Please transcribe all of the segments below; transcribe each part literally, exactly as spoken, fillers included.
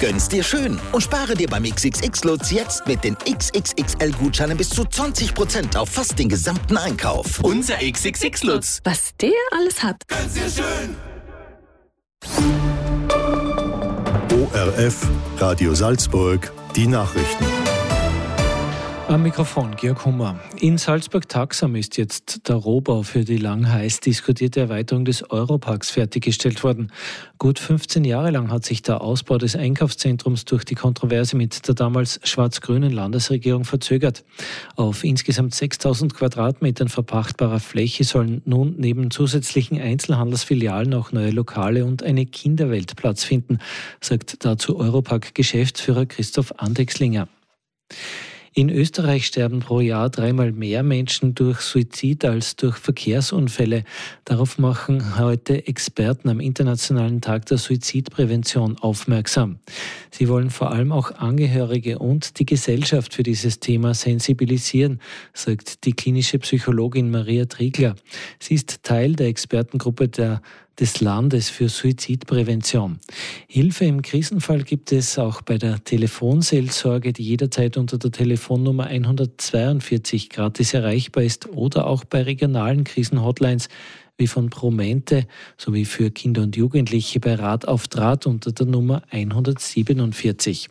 Gönn's dir schön und spare dir beim X X X-Lutz jetzt mit den X X X L-Gutscheinen bis zu zwanzig Prozent auf fast den gesamten Einkauf. Unser X X X-Lutz. Was der alles hat. Gönn's dir schön. O R F, Radio Salzburg, die Nachrichten. Am Mikrofon Georg Hummer. In Salzburg-Taxam ist jetzt der Rohbau für die lang heiß diskutierte Erweiterung des Europarks fertiggestellt worden. Gut fünfzehn Jahre lang hat sich der Ausbau des Einkaufszentrums durch die Kontroverse mit der damals schwarz-grünen Landesregierung verzögert. Auf insgesamt sechstausend Quadratmetern verpachtbarer Fläche sollen nun neben zusätzlichen Einzelhandelsfilialen auch neue Lokale und eine Kinderwelt Platz finden, sagt dazu Europark-Geschäftsführer Christoph Andexlinger. In Österreich sterben pro Jahr dreimal mehr Menschen durch Suizid als durch Verkehrsunfälle. Darauf machen heute Experten am Internationalen Tag der Suizidprävention aufmerksam. Sie wollen vor allem auch Angehörige und die Gesellschaft für dieses Thema sensibilisieren, sagt die klinische Psychologin Maria Triegler. Sie ist Teil der Expertengruppe der des Landes für Suizidprävention. Hilfe im Krisenfall gibt es auch bei der Telefonseelsorge, die jederzeit unter der Telefonnummer hundertzweiundvierzig gratis erreichbar ist, oder auch bei regionalen Krisenhotlines wie von Promente sowie für Kinder und Jugendliche bei Rat auf Draht unter der Nummer hundertsiebenundvierzig.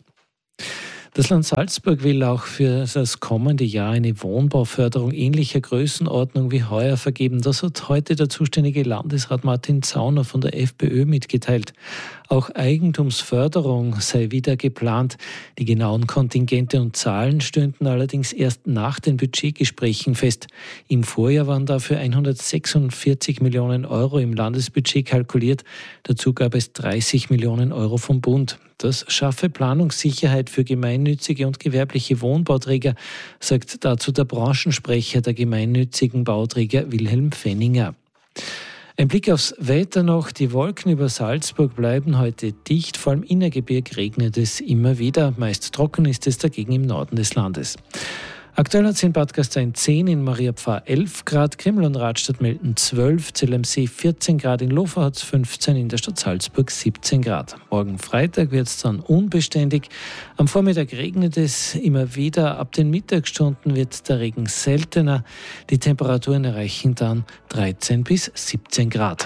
Das Land Salzburg will auch für das kommende Jahr eine Wohnbauförderung ähnlicher Größenordnung wie heuer vergeben. Das hat heute der zuständige Landesrat Martin Zauner von der FPÖ mitgeteilt. Auch Eigentumsförderung sei wieder geplant. Die genauen Kontingente und Zahlen stünden allerdings erst nach den Budgetgesprächen fest. Im Vorjahr waren dafür hundertsechsundvierzig Millionen Euro im Landesbudget kalkuliert. Dazu gab es dreißig Millionen Euro vom Bund. Das schaffe Planungssicherheit für gemeinnützige und gewerbliche Wohnbauträger, sagt dazu der Branchensprecher der gemeinnützigen Bauträger Wilhelm Fenninger. Ein Blick aufs Wetter noch. Die Wolken über Salzburg bleiben heute dicht. Vor allem innergebirg regnet es immer wieder. Meist trocken ist es dagegen im Norden des Landes. Aktuell hat es in Bad Gastein zehn, in Mariapfarr elf Grad, Krimml und Radstadt melden zwölf, Zell am See vierzehn Grad, in Lofa hat es fünfzehn, in der Stadt Salzburg siebzehn Grad. Morgen Freitag wird es dann unbeständig. Am Vormittag regnet es immer wieder. Ab den Mittagsstunden wird der Regen seltener. Die Temperaturen erreichen dann dreizehn bis siebzehn Grad.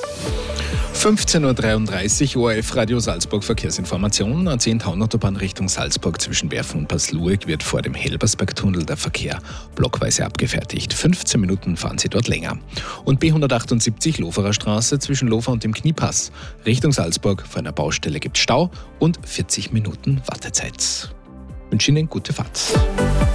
fünfzehn Uhr dreiunddreißig, O R F Radio Salzburg Verkehrsinformation. A zehn Autobahn Richtung Salzburg zwischen Werfen und Pasluig wird vor dem Helbersbergtunnel der Verkehr blockweise abgefertigt. fünfzehn Minuten fahren Sie dort länger. Und B hundertachtundsiebzig Loferer Straße zwischen Lofer und dem Kniepass Richtung Salzburg vor einer Baustelle gibt Stau und vierzig Minuten Wartezeit. Ich wünsche Ihnen gute Fahrt.